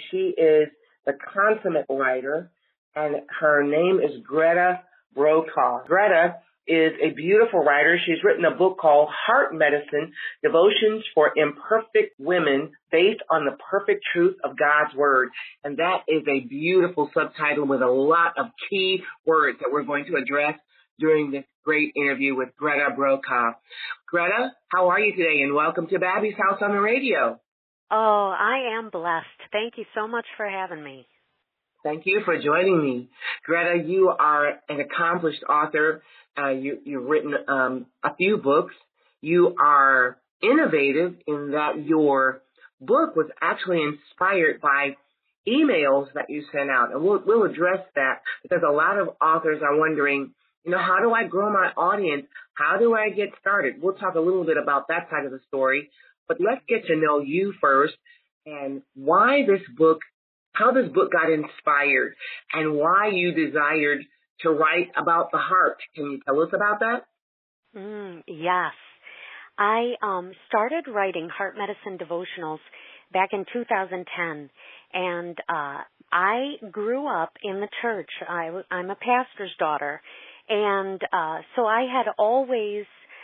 she is the consummate writer, and her name is Greta Brokaw. Greta is a beautiful writer. She's written a book called Heart Medicine, Devotions for Imperfect Women, based on the perfect truth of God's Word. And that is a beautiful subtitle with a lot of key words that we're going to address during this great interview with Greta Brokaw. Greta, how are you today? And welcome to Babby's House on the Radio. Oh, I am blessed. Thank you so much for having me. Thank you for joining me. Greta, you are an accomplished author. You've written a few books. You are innovative in that your book was actually inspired by emails that you sent out. And we'll address that because a lot of authors are wondering, how do I grow my audience? How do I get started? We'll talk a little bit about that side of the story. But let's get to know you first and why this book, how this book got inspired, and why you desired to write about the heart. Can you tell us about that? Yes. I started writing Heart Medicine devotionals back in 2010, and I grew up in the church. I'm a pastor's daughter, and so I had always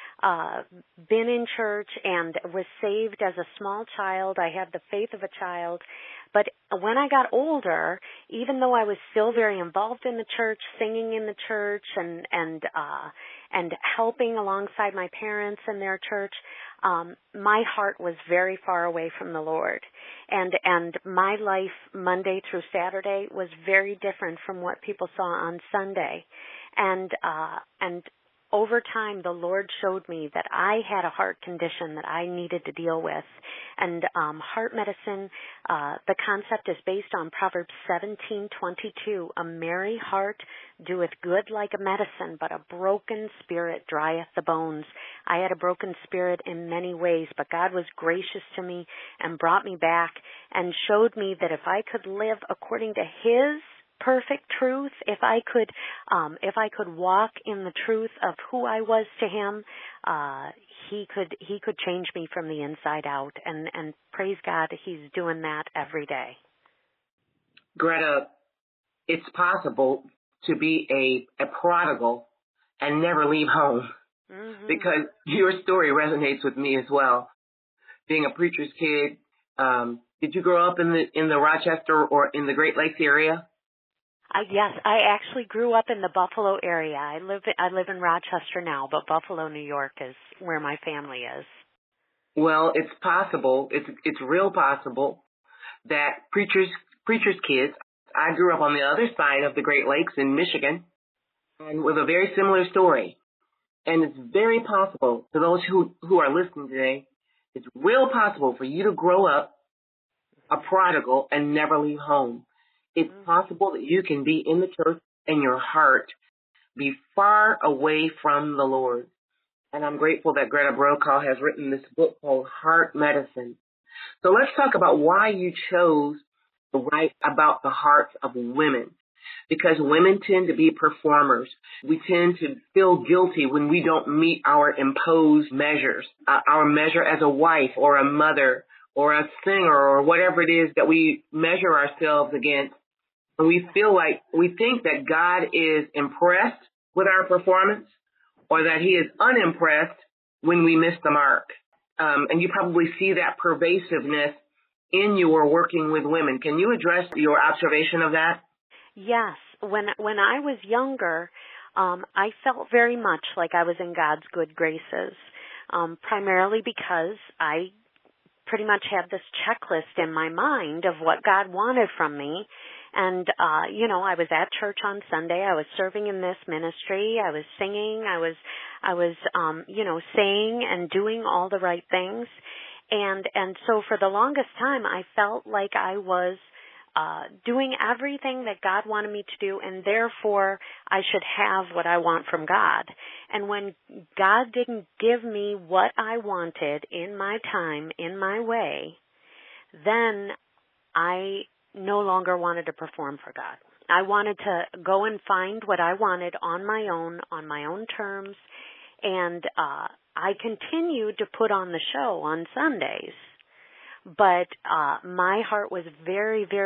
been in church and was saved as a small child. I had the faith of a child. But when I got older, even though I was still very involved in the church, singing in the church and helping alongside my parents in their church, my heart was very far away from the Lord. And my life Monday through Saturday was very different from what people saw on Sunday. And over time, the Lord showed me that I had a heart condition that I needed to deal with. And heart medicine, the concept is based on Proverbs 17:22. A merry heart doeth good like a medicine, but a broken spirit drieth the bones. I had a broken spirit in many ways, but God was gracious to me and brought me back and showed me that if I could live according to His perfect truth, if I could walk in the truth of who I was to Him, He could change me from the inside out, and praise God, He's doing that every day. Greta, it's possible to be a prodigal and never leave home, because your story resonates with me as well. Being a preacher's kid, did you grow up in the Rochester or in the Great Lakes area? Yes, I actually grew up in the Buffalo area. I live in Rochester now, but Buffalo, New York is where my family is. Well, it's possible. It's real possible that preachers' kids. I grew up on the other side of the Great Lakes in Michigan, and with a very similar story. And it's very possible to those who are listening today. It's real possible for you to grow up a prodigal and never leave home. It's possible that you can be in the church and your heart be far away from the Lord. And I'm grateful that Greta Brokaw has written this book called Heart Medicine. So let's talk about why you chose to write about the hearts of women. Because women tend to be performers. We tend to feel guilty when we don't meet our imposed measures, our measure as a wife or a mother or a singer or whatever it is that we measure ourselves against. And we think that God is impressed with our performance or that He is unimpressed when we miss the mark. And you probably see that pervasiveness in your working with women. Can you address your observation of that? Yes. When I was younger, I felt very much like I was in God's good graces, primarily because I pretty much had this checklist in my mind of what God wanted from me. And, I was at church on Sunday. I was serving in this ministry. I was singing. I was saying and doing all the right things. And so for the longest time, I felt like I was doing everything that God wanted me to do, and therefore I should have what I want from God. And when God didn't give me what I wanted in my time, in my way, then I no longer wanted to perform for God. I wanted to go and find what I wanted on my own terms, and I continued to put on the show on Sundays. But my heart was very, very